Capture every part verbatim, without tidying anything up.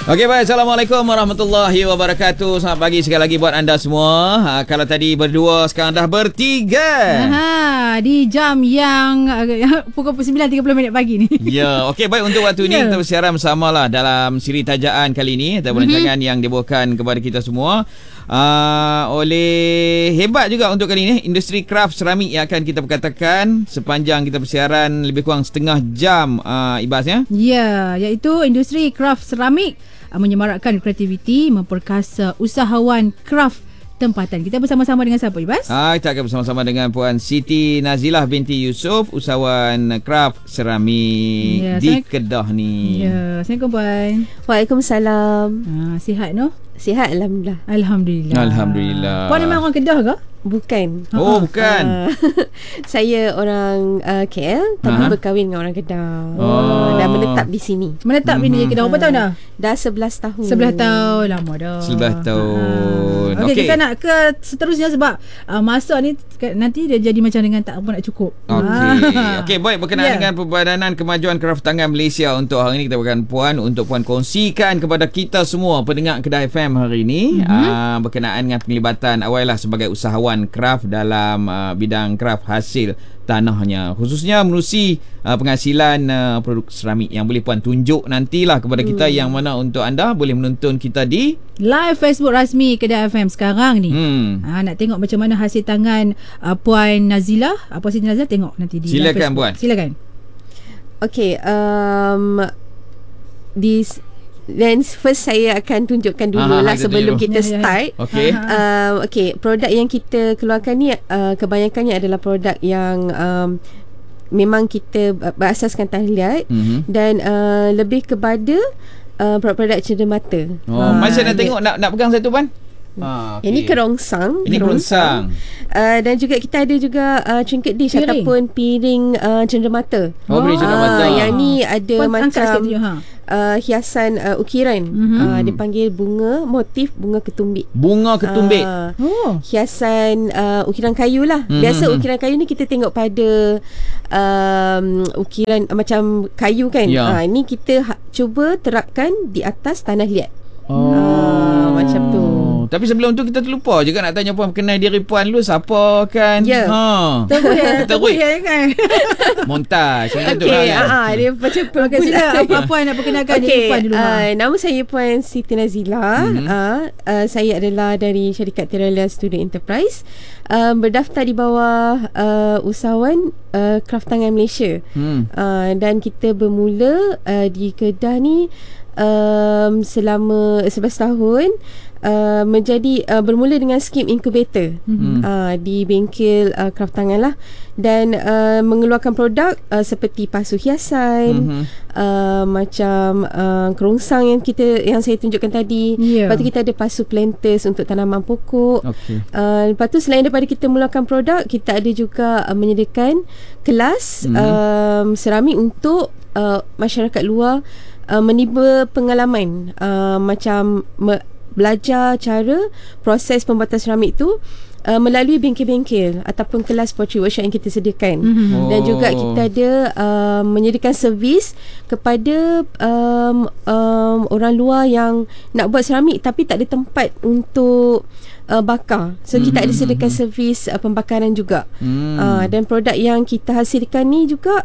Okey, baik. Assalamualaikum warahmatullahi wabarakatuh. Selamat pagi sekali lagi buat anda semua. Ha, kalau tadi berdua, sekarang dah bertiga. Aha, di jam yang uh, pukul sembilan tiga puluh minit pagi ni. Ya, okey, baik. Untuk waktu yeah. ni kita bersiaran bersamalah dalam siri tajaan kali ini ataupun mm-hmm. rancangan yang dibawakan kepada kita semua. Uh, oleh hebat juga untuk kali ini industri kraft seramik yang akan kita perkatakan sepanjang kita bersiaran lebih kurang setengah jam uh, Ibas ya. Ya, iaitu industri kraft seramik uh, menyemarakkan kreativiti, memperkasa usahawan kraft tempatan. Kita bersama-sama dengan siapa, Ibas? Ah, kita akan bersama-sama dengan Puan Siti Nazilah binti Yusof, usahawan kraft seramik ya, di Kedah ni. Ya, Assalamualaikum Puan. Waalaikumsalam. Ah, sihat no? Sihat, Alhamdulillah. Alhamdulillah. Alhamdulillah. Puan memang orang Kedah ke? Bukan. Oh, bukan. Uh, saya orang uh, K L tapi uh-huh. berkahwin dengan orang Kedah. Oh. Dan menetap di sini. Menetap mm-hmm. di Kedah. Berapa tahun dah? Dah sebelas tahun. sebelas tahun. Lama dah. sebelas tahun. Uh-huh. Okey, okay. Kita nak ke seterusnya sebab uh, masa ni nanti dia jadi macam dengan tak apa nak cukup. Okey. Okey, baik. Berkenaan yeah. dengan Perbadanan Kemajuan Kraftangan Malaysia, untuk hari ini kita akan Puan untuk Puan kongsikan kepada kita semua pendengar Kedah F M hari ini mm-hmm. uh, berkenaan dengan penglibatan awallah sebagai usahawan kraft dalam uh, bidang kraft hasil tanahnya, khususnya menerusi uh, penghasilan uh, produk seramik yang boleh Puan tunjuk nantilah kepada hmm. kita, yang mana untuk anda boleh menonton kita di live Facebook rasmi Kedah F M sekarang ni. Hmm. Ha, nak tengok macam mana hasil tangan uh, Puan Nazilah, uh, Puan Siti Nazilah, tengok nanti di silakan Puan. Silakan. Okey, um, di dan first saya akan tunjukkan dulu lah sebelum kita start. Okey. Uh, Okey, produk yang kita keluarkan ni uh, kebanyakannya adalah produk yang um, memang kita berasaskan tahliat mm-hmm. dan uh, lebih kepada uh, produk-produk cenderamata mata. Oh, uh, masa nak tengok nak nak pegang satu Puan? Ah, okay. Ini kerongsang. Ini kerongsang. Uh, dan juga kita ada juga uh, trinket dish piring. Ataupun piring uh, cenderamata. Oh, piring cenderamata. Uh, yang ni ada Puan macam tu, ha? uh, hiasan uh, ukiran. Mm-hmm. Uh, dipanggil bunga, motif bunga ketumbit. Bunga ketumbit. Uh, oh. Hiasan uh, ukiran kayu lah. Mm-hmm. Biasa ukiran kayu ni kita tengok pada um, ukiran uh, macam kayu kan. Yeah. Uh, ini kita ha- cuba terapkan di atas tanah liat. Oh. Uh, macam tu. Tapi sebelum tu kita terlupa juga nak tanya Puan kenal diri Puan dulu siapa kan. Ya. Ha. Terus ya. Terus ya kan. Montaj macam tu lah. Okey, ah dia macam okay, sila apa Puan nak perkenalkan okay, diri Puan dulu. Uh, nama saya Puan Siti Nazilah. Mm-hmm. Uh, uh, saya adalah dari syarikat Teralia Student Enterprise. Uh, berdaftar di bawah uh, usahawan uh, Kraftangan Malaysia. Hmm. Uh, dan kita bermula uh, di Kedah ni um, selama sebelas tahun. Uh, menjadi uh, bermula dengan skim incubator mm-hmm. uh, di bengkel uh, kraftangan lah, dan uh, mengeluarkan produk uh, seperti pasu hiasan, mm-hmm. uh, macam uh, kerongsang yang kita yang saya tunjukkan tadi. Yeah. Lepas tu kita ada pasu planters untuk tanaman pokok. Okay. Uh, lepas tu selain daripada kita mengeluarkan produk, kita ada juga uh, menyediakan kelas mm-hmm. um, seramik untuk uh, masyarakat luar uh, menimba pengalaman uh, macam me- belajar cara proses pembuatan seramik tu uh, melalui bengkel-bengkel ataupun kelas pottery workshop yang kita sediakan. Mm-hmm. Oh. Dan juga kita ada uh, menyediakan servis kepada um, um, orang luar yang nak buat seramik tapi tak ada tempat untuk uh, bakar. So mm-hmm. kita ada sediakan servis uh, pembakaran juga. Mm. Uh, dan produk yang kita hasilkan ni juga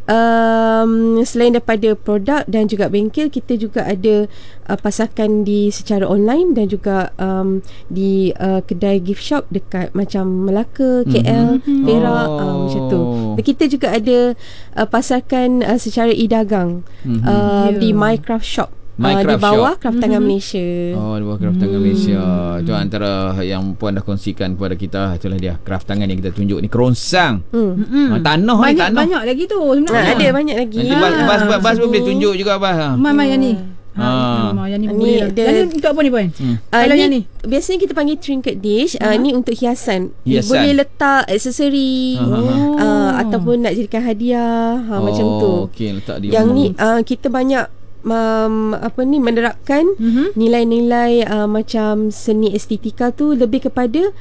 Um, selain daripada produk dan juga bengkel, kita juga ada uh, pasarkan di secara online dan juga um, di uh, kedai gift shop dekat macam Melaka, K L, mm-hmm. Perak, oh. uh, macam tu. Dan kita juga ada uh, pasarkan uh, secara e-dagang mm-hmm. uh, yeah. di My Craft Shop. Uh, di bawah Kraftangan mm-hmm. Malaysia. Oh, di bawah Kraftangan mm. Malaysia. Itu antara yang Puan dah kongsikan kepada kita. Itulah dia kraftangan yang kita tunjuk ni, kerongsang. Mm. Tanah banyak, ni tanah. Banyak lagi tu sebenarnya. Nah, ada banyak lagi. Nanti bas bas, bas, bas pun boleh tunjuk juga bas. Mama yang ni. Ha, ha. Yang ni boleh. Yang ni untuk apa ni Puan? Hmm. Uh, Kalau ni, yang ni biasanya kita panggil trinket dish. Uh, uh, ni untuk hiasan. hiasan. Boleh letak aksesori uh, uh, ataupun nak jadikan hadiah, ha, oh, macam tu. Okey, letak dia. Yang ni uh, kita banyak Um, apa ni menerapkan mm-hmm. nilai-nilai uh, macam seni estetika tu lebih kepada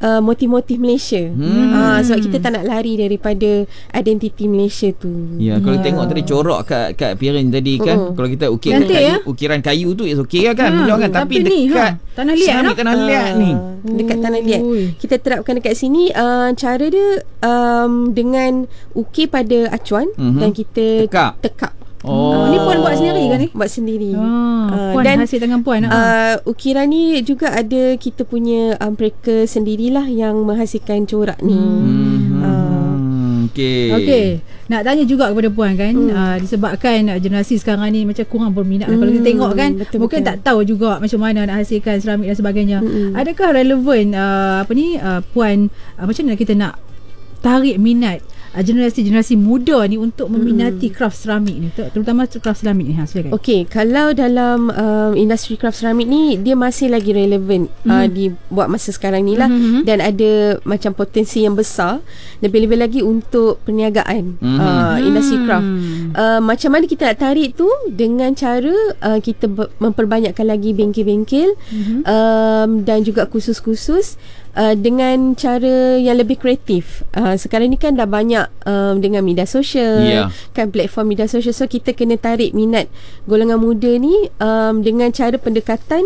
uh, motif-motif Malaysia. Hmm. Uh, sebab kita tak nak lari daripada identiti Malaysia tu. Ya, kalau Ya. tengok tadi corak kat kat piring tadi kan, Uh-uh. kalau kita ukiran Cantik, kayu, ya? ukiran kayu tu is okey lah kan, Ha, ha, kan, tapi, tapi ni, dekat ha, tanah liat, seramik no? tanah liat ni. Uh, dekat tanah liat. Ui. Kita terapkan dekat sini uh, cara dia um, dengan ukir pada acuan Mhm. dan kita Tekap. tekap. Oh, Ni puan buat sendiri kan ni? Buat sendiri. Ah, Ah, puan dan hasil tangan puan. ah. Uh, ukiran ni juga ada kita punya um, mereka sendirilah yang menghasilkan corak ni. Hmm. Ah. Okey. Okey, nak tanya juga kepada puan kan, Hmm. uh, disebabkan uh, generasi sekarang ni macam kurang berminat. Hmm. Kalau kita tengok kan, betul, mungkin betul. tak tahu juga macam mana nak hasilkan seramik dan sebagainya. Hmm. Adakah relevan uh, apa ni uh, puan uh, macam mana kita nak tarik minat uh, generasi-generasi muda ni untuk meminati craft seramik ni, ter- terutama craft seramik ni? Ha, silakan. Okey, kalau dalam um, industri craft seramik ni dia masih lagi relevan mm-hmm. uh, dibuat masa sekarang ni lah Mhm. dan ada macam potensi yang besar lebih-lebih lagi untuk perniagaan Mhm. uh, industri craft. Hmm. Uh, macam mana kita nak tarik tu dengan cara uh, kita ber- memperbanyakkan lagi bengkel-bengkel Mhm. um, dan juga kursus-kursus uh, dengan cara yang lebih kreatif. Uh, sekarang ni kan dah banyak um, dengan media sosial, Ya. kan platform media sosial, so kita kena tarik minat golongan muda ni um, dengan cara pendekatan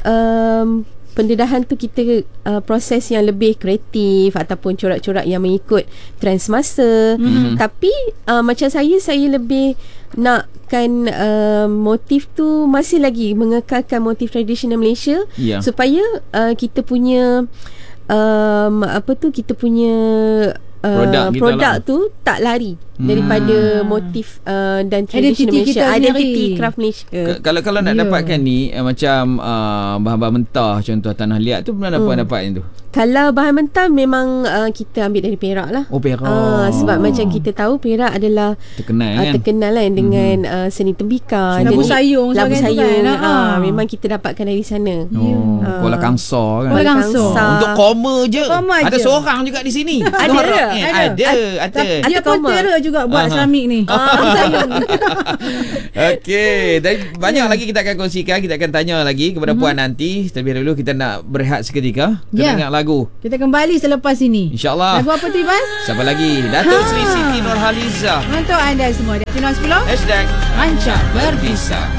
um, pendedahan tu kita uh, proses yang lebih kreatif ataupun corak-corak yang mengikut trend semasa. Mhm. Tapi uh, macam saya saya lebih nakkan uh, motif tu masih lagi mengekalkan motif tradisional Malaysia Ya. supaya uh, kita punya um, apa tu kita punya uh, Produk kita produk lah. tu tak lari Hmm. daripada motif uh, dan tradisional Identiti Malaysia, kita identiti sendiri. craft Malaysia. K- Kalau kalau nak Ya. dapatkan ni eh, macam uh, bahan-bahan mentah contoh tanah liat tu mana puan Hmm. dapat yang tu? Kalau bahan mentah memang uh, kita ambil dari Perak lah. Oh, Perak. Ah, sebab macam kita tahu Perak adalah terkenal uh, kan. terkenal kan dengan uh, seni tembikar, Labu jadi- sayung labu sebagainya tu sayung. kan, Ah, ah. memang kita dapatkan dari sana. Oh, Ya. Kuala Kangsar kan. Kuala Kangsar. Untuk koma je. Koma Ada je. seorang juga di sini. Ada Orang, ke? eh, Ada. Ada, ada. Dia Atau pun koma. tera juga buat Aha. seramik ni. Sayung. Okey, dan banyak lagi kita akan kongsikan, kita akan tanya lagi kepada Mhm. puan nanti. Terlebih dahulu kita nak berehat seketika. Kita Ya. dengar lagu. Kita kembali selepas ini. InsyaAllah. Lagu apa tu, Iban? Siapa lagi? Datuk Sri Siti Nurhaliza. Untuk anda semua. Di sembilan sepuluh Hashtag Rancak Berbisa.